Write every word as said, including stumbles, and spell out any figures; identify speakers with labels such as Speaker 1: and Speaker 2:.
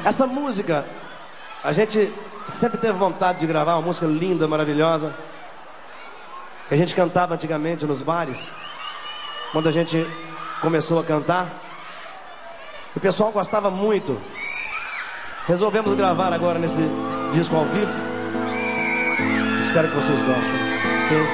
Speaker 1: Essa música, a gente sempre teve vontade de gravar, uma música linda, maravilhosa, que a gente cantava antigamente nos bares, quando a gente começou a cantar. O pessoal gostava muito. Resolvemos gravar agora nesse disco ao vivo. Espero que vocês gostem.